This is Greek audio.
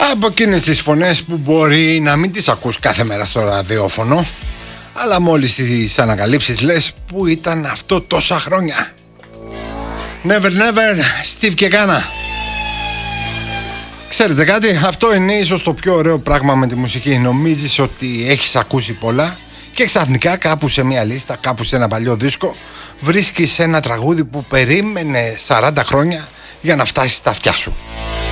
Από εκείνες τις φωνές που μπορεί να μην τις ακούς κάθε μέρα στο ραδιόφωνο, αλλά μόλις τις ανακαλύψεις λες, που ήταν αυτό τόσα χρόνια. Never never, Steve και Κάνα. Ξέρετε κάτι, αυτό είναι ίσως το πιο ωραίο πράγμα με τη μουσική. Νομίζεις ότι έχεις ακούσει πολλά και ξαφνικά κάπου σε μια λίστα, κάπου σε ένα παλιό δίσκο, βρίσκεις ένα τραγούδι που περίμενε 40 χρόνια για να φτάσει στα αυτιά σου.